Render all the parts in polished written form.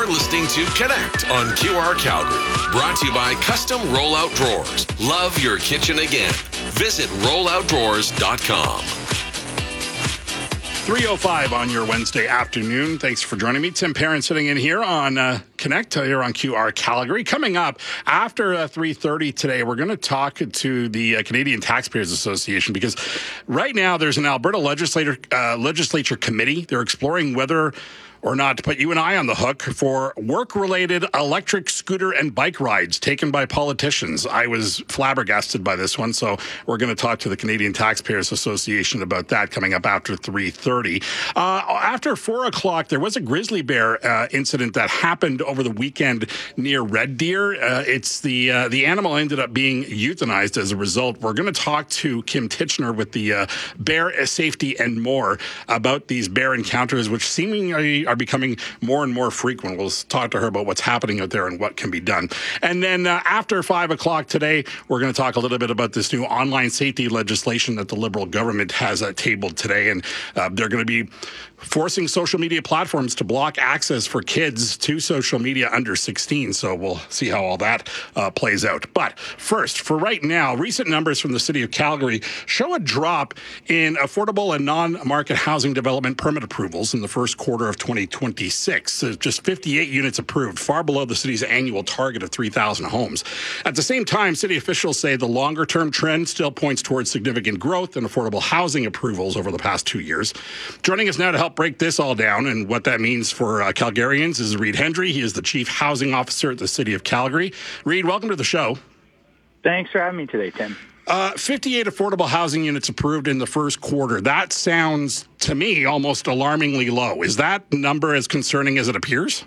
You're listening to Connect on QR Calgary. Brought to you by Custom Rollout Drawers. Love your kitchen again. Visit rolloutdrawers.com. 3:05 on your Wednesday afternoon. Thanks for joining me. Tim Perrin sitting in here on Connect here on QR Calgary. Coming up after 3:30 today, we're going to talk to the Canadian Taxpayers Association because right now there's an Alberta legislature committee. They're exploring whether or not to put you and I on the hook for work-related electric scooter and bike rides taken by politicians. I was flabbergasted by this one, so we're going to talk to the Canadian Taxpayers Association about that coming up after 3:30. After 4 o'clock, there was a grizzly bear incident that happened over the weekend near Red Deer. It's the animal ended up being euthanized as a result. We're going to talk to Kim Titchener with the Bear Safety and More about these bear encounters, which seemingly are becoming more and more frequent. We'll talk to her about what's happening out there and what can be done. And then after 5 o'clock today, we're going to talk a little bit about this new online safety legislation that the Liberal government has tabled today. And they're going to be forcing social media platforms to block access for kids to social media under 16. So we'll see how all that plays out. But first, for right now, recent numbers from the City of Calgary show a drop in affordable and non-market housing development permit approvals in the first quarter of 2026. Just 58 units approved, far below the city's annual target of 3,000 homes. At the same time, city officials say the longer-term trend still points towards significant growth in affordable housing approvals over the past 2 years. Joining us now to help break this all down and what that means for Calgarians is Reid Hendry. He is the Chief Housing Officer at the City of Calgary. Reid, welcome to the show. Thanks for having me today, Tim. 58 affordable housing units approved in the first quarter. That sounds, to me, almost alarmingly low. Is that number as concerning as it appears?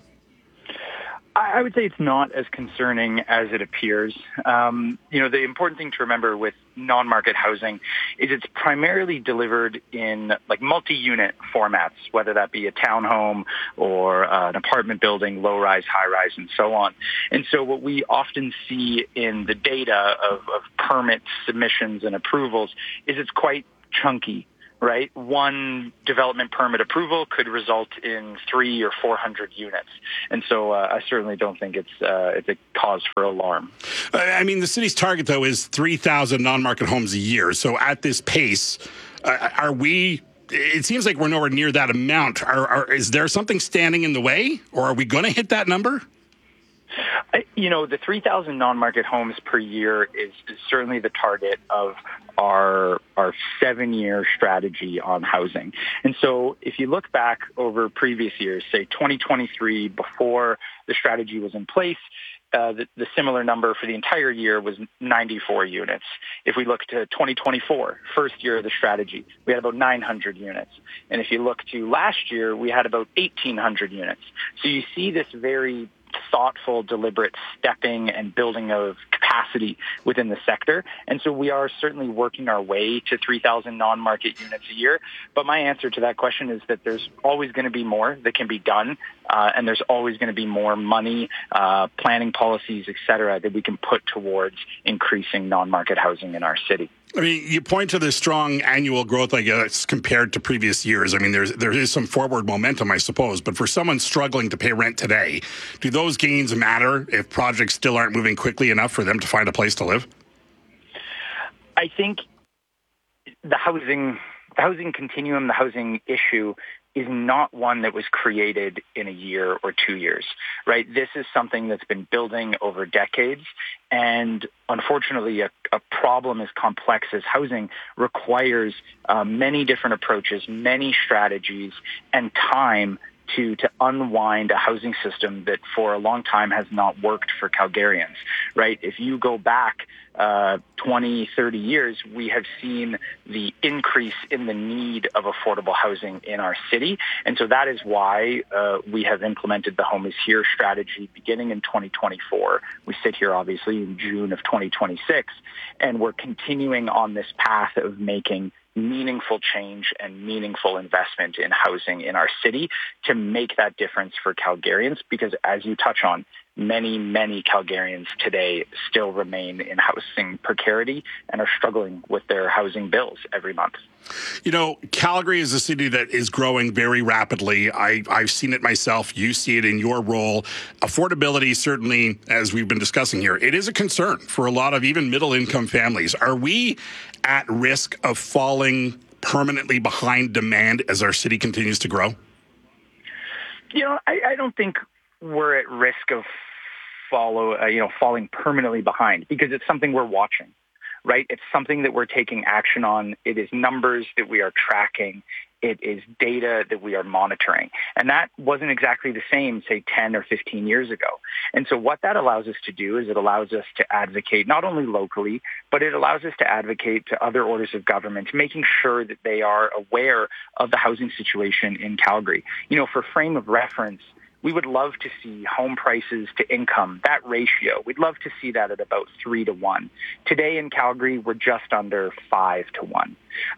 I would say it's not as concerning as it appears. The important thing to remember with non-market housing is it's primarily delivered in like multi-unit formats, whether that be a townhome or an apartment building, low-rise, high-rise, and so on. And so what we often see in the data of permit submissions and approvals is it's quite chunky. Right? One development permit approval could result in 300 or 400 units. And so I certainly don't think it's a cause for alarm. I mean, the city's target, though, is 3,000 non-market homes a year. So at this pace, it seems like we're nowhere near that amount. Is there something standing in the way, or are we going to hit that number? The 3,000 non-market homes per year is certainly the target of our 7-year strategy on housing. And so if you look back over previous years, say 2023, before the strategy was in place, the similar number for the entire year was 94 units. If we look to 2024, first year of the strategy, we had about 900 units. And if you look to last year, we had about 1,800 units. So you see this very thoughtful, deliberate stepping and building of capacity within the sector. And so we are certainly working our way to 3,000 non-market units a year. But my answer to that question is that there's always going to be more that can be done. And there's always going to be more money, planning policies, et cetera, that we can put towards increasing non-market housing in our city. I mean, you point to the strong annual growth, I guess, compared to previous years. I mean, there is some forward momentum, I suppose. But for someone struggling to pay rent today, do those gains matter if projects still aren't moving quickly enough for them to find a place to live? I think the housing continuum, the housing issue is not one that was created in a year or 2 years, right? This is something that's been building over decades. And unfortunately, a problem as complex as housing requires many different approaches, many strategies, and time to unwind a housing system that for a long time has not worked for Calgarians, right? If you go back 20, 30 years, we have seen the increase in the need of affordable housing in our city. And so that is why we have implemented the Home is Here strategy beginning in 2024. We sit here, obviously, in June of 2026, and we're continuing on this path of making meaningful change and meaningful investment in housing in our city to make that difference for Calgarians, because as you touch on, many, many Calgarians today still remain in housing precarity and are struggling with their housing bills every month. You know, Calgary is a city that is growing very rapidly. I've seen it myself. You see it in your role. Affordability, certainly, as we've been discussing here, it is a concern for a lot of even middle-income families. Are we at risk of falling permanently behind demand as our city continues to grow? You know, I don't think we're at risk of falling permanently behind, because it's something we're watching, right? It's something that we're taking action on. It is numbers that we are tracking. It is data that we are monitoring. And that wasn't exactly the same, say, 10 or 15 years ago. And so what that allows us to do is it allows us to advocate not only locally, but it allows us to advocate to other orders of government, making sure that they are aware of the housing situation in Calgary. You know, for frame of reference, we would love to see home prices to income, that ratio. We'd love to see that at about 3-1. Today in Calgary, we're just under 5-1.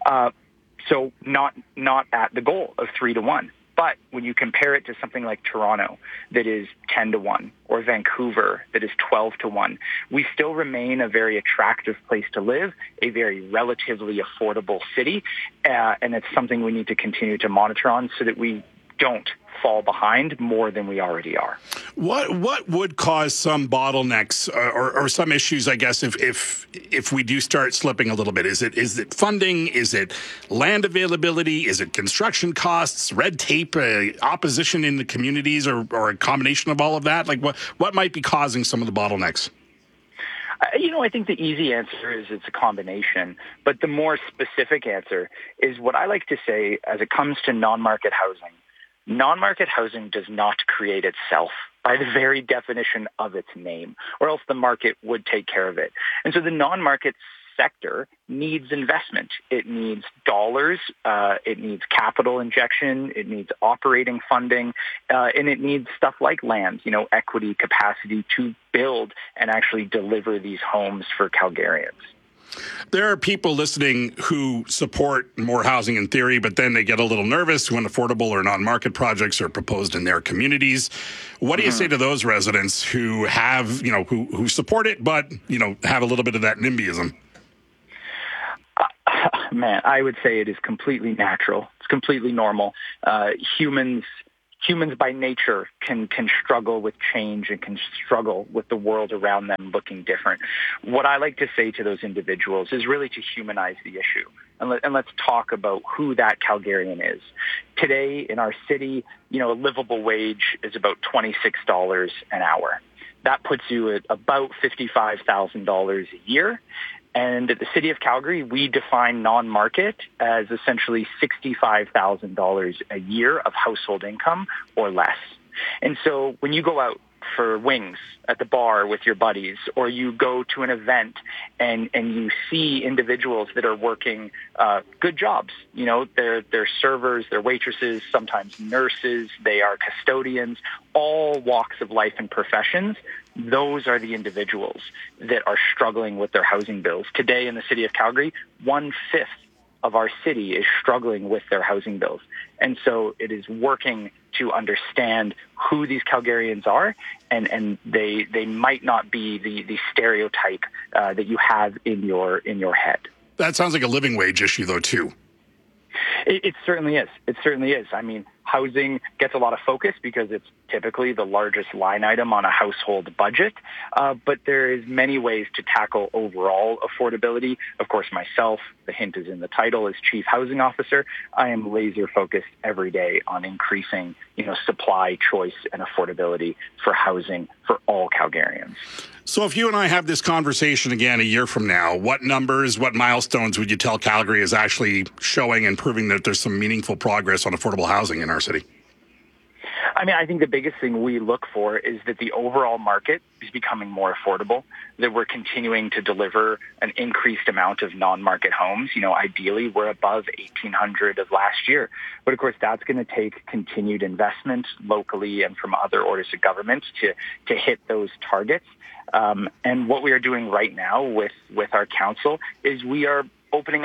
So not at the goal of 3-1. But when you compare it to something like Toronto that is 10-1 or Vancouver that is 12-1, we still remain a very attractive place to live, a very relatively affordable city, and it's something we need to continue to monitor on so that we don't fall behind more than we already are. What would cause some bottlenecks or some issues, I guess, if we do start slipping a little bit? Is it funding? Is it land availability? Is it construction costs, red tape, opposition in the communities, or a combination of all of that? Like what might be causing some of the bottlenecks? You know, I think the easy answer is it's a combination, but the more specific answer is what I like to say as it comes to non-market housing. Non-market housing does not create itself by the very definition of its name, or else the market would take care of it. And so the non-market sector needs investment. It needs dollars, it needs capital injection, it needs operating funding, and it needs stuff like land, you know, equity capacity to build and actually deliver these homes for Calgarians. There are people listening who support more housing in theory, but then they get a little nervous when affordable or non-market projects are proposed in their communities. What do you say to those residents who have, you know, who support it, but, you know, have a little bit of that NIMBYism? Man, I would say it is completely natural. It's completely normal. Humans by nature can struggle with change and can struggle with the world around them looking different. What I like to say to those individuals is really to humanize the issue. And let's talk about who that Calgarian is. Today in our city, you know, a livable wage is about $26 an hour. That puts you at about $55,000 a year. And at the City of Calgary, we define non-market as essentially $65,000 a year of household income or less. And so when you go out for wings at the bar with your buddies, or you go to an event and you see individuals that are working good jobs, you know, they're servers, they're waitresses, sometimes nurses, they are custodians, all walks of life and professions. Those are the individuals that are struggling with their housing bills. Today in the City of Calgary, 1/5 of our city is struggling with their housing bills. And so it is working to understand who these Calgarians are, and they might not be the stereotype that you have in your head. That sounds like a living wage issue, though, too. It certainly is. It certainly is. I mean, housing gets a lot of focus because it's typically the largest line item on a household budget. But there is many ways to tackle overall affordability. Of course, myself, the hint is in the title, as Chief Housing Officer, I am laser focused every day on increasing, you know, supply, choice, and affordability for housing for all Calgarians. So if you and I have this conversation again a year from now, what numbers, what milestones would you tell Calgary is actually showing and proving that there's some meaningful progress on affordable housing in our city? I mean, I think the biggest thing we look for is that the overall market is becoming more affordable, that we're continuing to deliver an increased amount of non-market homes. You know, ideally, we're above 1,800 of last year. But, of course, that's going to take continued investment locally and from other orders of government to hit those targets. And what we are doing right now with our council is we are opening up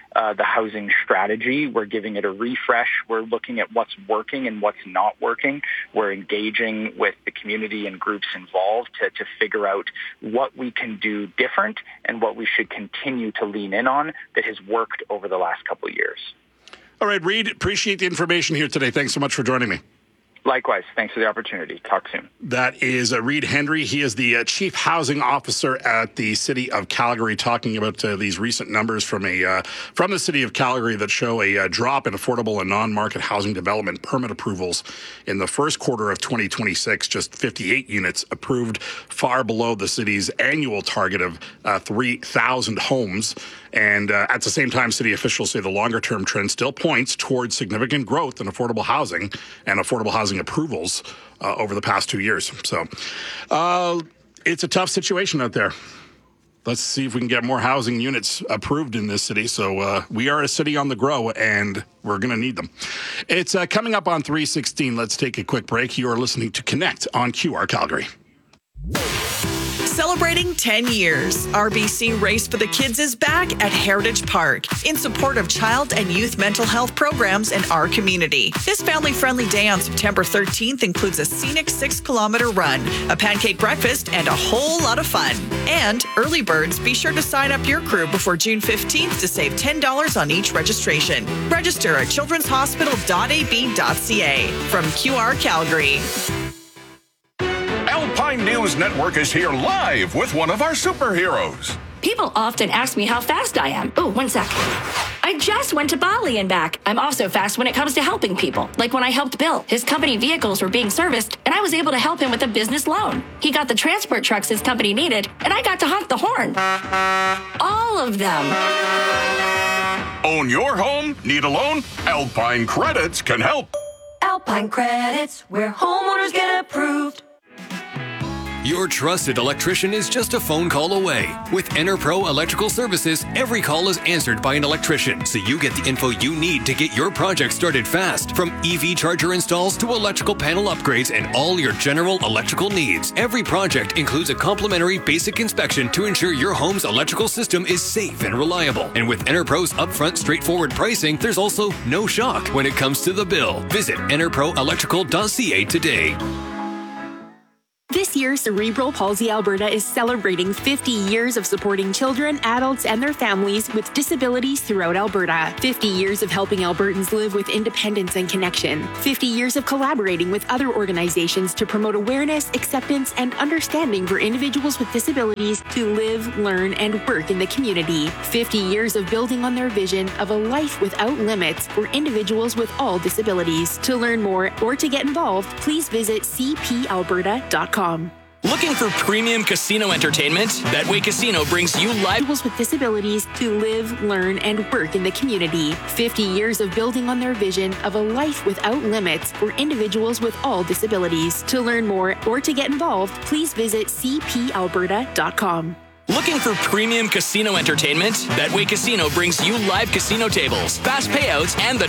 the housing strategy. We're giving it a refresh. We're looking at what's working and what's not working. We're engaging with the community and groups involved to figure out what we can do different and what we should continue to lean in on that has worked over the last couple of years. All right, Reid, appreciate the information here today. Thanks so much for joining me. Likewise. Thanks for the opportunity. Talk soon. That is Reid Hendry. He is the Chief Housing Officer at the City of Calgary, talking about these recent numbers from the City of Calgary that show a drop in affordable and non-market housing development permit approvals in the first quarter of 2026. Just 58 units approved, far below the city's annual target of 3,000 homes. And at the same time, city officials say the longer-term trend still points towards significant growth in affordable housing and affordable housing approvals over the past 2 years. So it's a tough situation out there. Let's see if we can get more housing units approved in this city. So we are a city on the grow, and we're going to need them. It's coming up on 3:16. Let's take a quick break. You are listening to Connect on QR Calgary. Celebrating 10 years, RBC Race for the Kids is back at Heritage Park in support of child and youth mental health programs in our community. This family-friendly day on September 13th includes a scenic 6-kilometer run, a pancake breakfast, and a whole lot of fun. And early birds, be sure to sign up your crew before June 15th to save $10 on each registration. Register at childrenshospital.ab.ca. From QR Calgary. Alpine News Network is here live with one of our superheroes. People often ask me how fast I am. Oh, 1 sec. I just went to Bali and back. I'm also fast when it comes to helping people. Like when I helped Bill. His company vehicles were being serviced, and I was able to help him with a business loan. He got the transport trucks his company needed, and I got to honk the horn. All of them. Own your home? Need a loan? Alpine Credits can help. Alpine Credits, where homeowners get approved. Your trusted electrician is just a phone call away. With EnerPro Electrical Services, every call is answered by an electrician, so you get the info you need to get your project started fast. From EV charger installs to electrical panel upgrades and all your general electrical needs. Every project includes a complimentary basic inspection to ensure your home's electrical system is safe and reliable. And with EnerPro's upfront, straightforward pricing, there's also no shock when it comes to the bill. Visit enerproelectrical.ca today. This year, Cerebral Palsy Alberta is celebrating 50 years of supporting children, adults, and their families with disabilities throughout Alberta. 50 years of helping Albertans live with independence and connection. 50 years of collaborating with other organizations to promote awareness, acceptance, and understanding for individuals with disabilities to live, learn, and work in the community. 50 years of building on their vision of a life without limits for individuals with all disabilities. To learn more or to get involved, please visit cpalberta.com. Looking for premium casino entertainment? Betway Casino brings you live individuals with disabilities to live, learn, and work in the community. 50 years of building on their vision of a life without limits for individuals with all disabilities. To learn more or to get involved, please visit cpalberta.com. Looking for premium casino entertainment? Betway Casino brings you live casino tables, fast payouts, and the